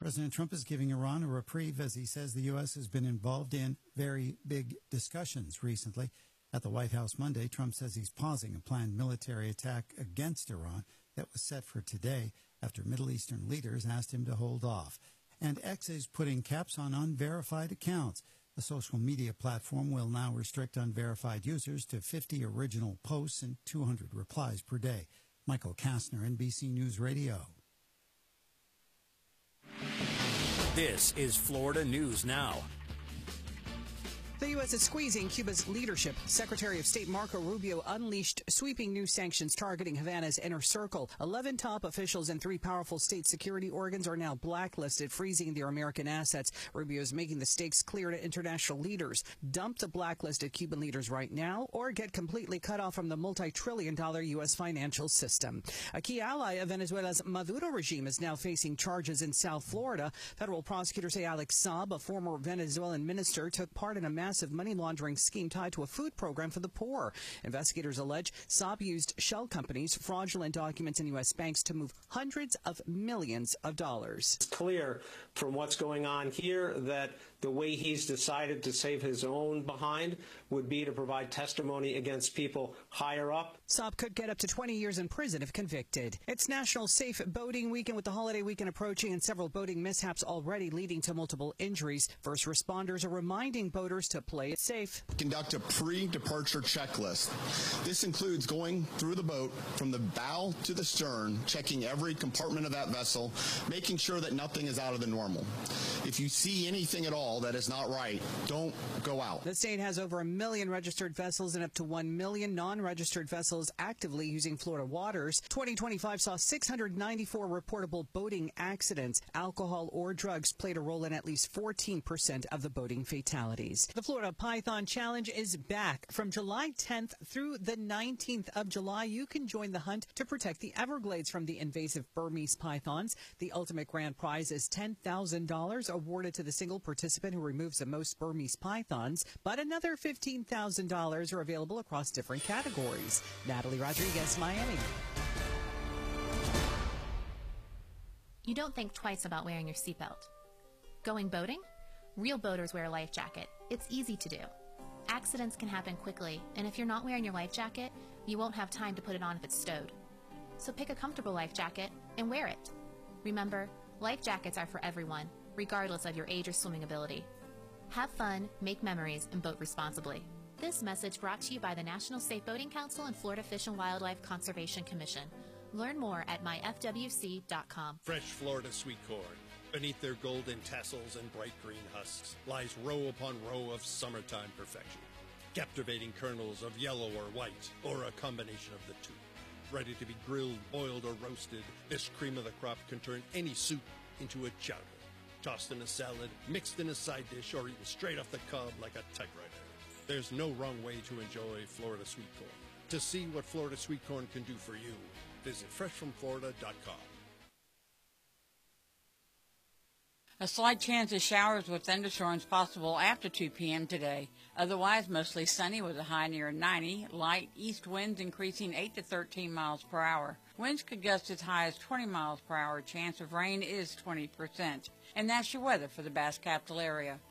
President Trump is giving Iran a reprieve as he says the U.S. has been involved in very big discussions recently. At the White House Monday, Trump says he's pausing a planned military attack against Iran that was set for today after Middle Eastern leaders asked him to hold off. And X is putting caps on unverified accounts. The social media platform will now restrict unverified users to 50 original posts and 200 replies per day. Michael Kastner, NBC News Radio. This is Florida News Now. The U.S. is squeezing Cuba's leadership. Secretary of State Marco Rubio unleashed sweeping new sanctions targeting Havana's inner circle. 11 top officials and 3 powerful state security organs are now blacklisted, freezing their American assets. Rubio is making the stakes clear to international leaders. Dump the blacklisted Cuban leaders right now or get completely cut off from the multi-trillion-dollar U.S. financial system. A key ally of Venezuela's Maduro regime is now facing charges in South Florida. Federal prosecutors say Alex Saab, a former Venezuelan minister, took part in a massive money laundering scheme tied to a food program for the poor. Investigators allege Saab used shell companies, fraudulent documents in U.S. banks to move hundreds of millions of dollars. It's clear from what's going on here that the way he's decided to save his own behind would be to provide testimony against people higher up. Saab could get up to 20 years in prison if convicted. It's National Safe Boating Weekend with the holiday weekend approaching and several boating mishaps already leading to multiple injuries. First responders are reminding boaters to play it safe. Conduct a pre-departure checklist. This includes going through the boat from the bow to the stern, checking every compartment of that vessel, making sure that nothing is out of the normal. If you see anything at all that is not right, don't go out. The state has over 1 million registered vessels and up to 1 million non-registered vessels actively using Florida waters. 2025 saw 694 reportable boating accidents. Alcohol or drugs played a role in at least 14% of the boating fatalities. The Florida Python Challenge is back. From July 10th through the 19th of July, you can join the hunt to protect the Everglades from the invasive Burmese pythons. The ultimate grand prize is $10,000 awarded to the single participant who removes the most Burmese pythons, but another $15,000 are available across different categories. Natalie Rodriguez, Miami. You don't think twice about wearing your seatbelt. Going boating? Real boaters wear a life jacket. It's easy to do. Accidents can happen quickly, and if you're not wearing your life jacket, you won't have time to put it on if it's stowed. So pick a comfortable life jacket and wear it. Remember, life jackets are for everyone, regardless of your age or swimming ability. Have fun, make memories, and boat responsibly. This message brought to you by the National Safe Boating Council and Florida Fish and Wildlife Conservation Commission. Learn more at myfwc.com. Fresh Florida sweet corn. Beneath their golden tassels and bright green husks lies row upon row of summertime perfection. Captivating kernels of yellow or white, or a combination of the two. Ready to be grilled, boiled, or roasted, this cream of the crop can turn any soup into a chowder. Tossed in a salad, mixed in a side dish, or eaten straight off the cob like a typewriter. There's no wrong way to enjoy Florida sweet corn. To see what Florida sweet corn can do for you, visit freshfromflorida.com. A slight chance of showers with thunderstorms possible after 2 p.m. today. Otherwise, mostly sunny with a high near 90. Light east winds increasing 8 to 13 miles per hour. Winds could gust as high as 20 miles per hour. Chance of rain is 20%. And that's your weather for the Bass Capital area.